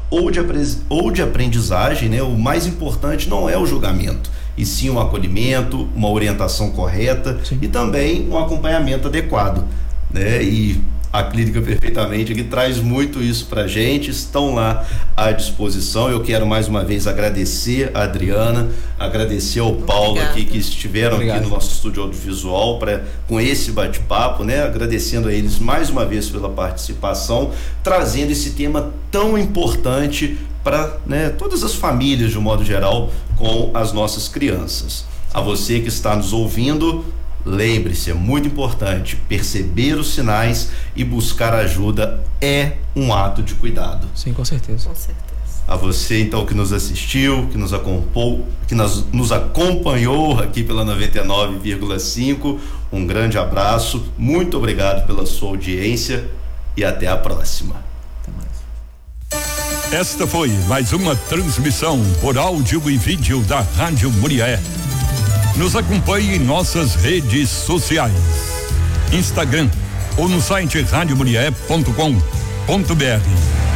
ou de aprendizagem, né? O mais importante não é o julgamento, e sim um acolhimento, uma orientação correta. Sim. E também um acompanhamento adequado, né? E a Clínica Perfeitamente aqui traz muito isso pra gente, estão lá à disposição. Eu quero mais uma vez agradecer a Adriana, agradecer ao Paulo aqui, que estiveram aqui no nosso estúdio audiovisual com esse bate-papo, né? Agradecendo a eles mais uma vez pela participação, trazendo esse tema tão importante para, né, todas as famílias de um modo geral com as nossas crianças. A você que está nos ouvindo, lembre-se, é muito importante perceber os sinais e buscar ajuda é um ato de cuidado. Sim, com certeza. Com certeza. A você então que nos assistiu, que nos acompanhou aqui pela 99,5, um grande abraço, muito obrigado pela sua audiência e até a próxima. Até mais. Esta foi mais uma transmissão por áudio e vídeo da Rádio Murié. Nos acompanhe em nossas redes sociais, Instagram ou no site radiomurié.com.br.